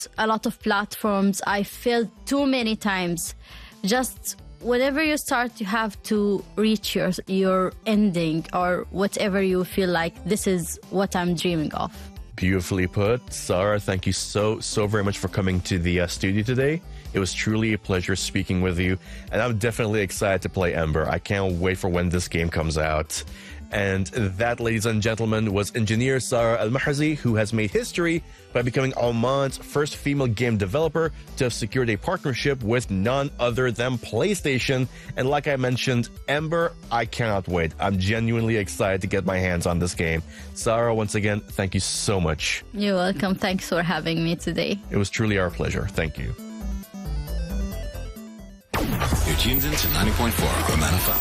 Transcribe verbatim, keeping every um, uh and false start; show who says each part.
Speaker 1: a lot of platforms. I failed too many times. Just whenever you start, you have to reach your your ending or whatever you feel like this is what I'm dreaming of.
Speaker 2: Beautifully put. Sarah, thank you so, so very much for coming to the uh, studio today. It was truly a pleasure speaking with you, and I'm definitely excited to play Ember. I can't wait for when this game comes out. And that, ladies and gentlemen, was engineer Sarah Al-Mahrzi, who has made history by becoming Oman's first female game developer to have secured a partnership with none other than PlayStation. And like I mentioned, Ember, I cannot wait. I'm genuinely excited to get my hands on this game. Sarah, once again, thank you so much.
Speaker 1: You're welcome. Thanks for having me today.
Speaker 2: It was truly our pleasure. Thank you.
Speaker 3: You're tuned in to ninety point four Oman F M.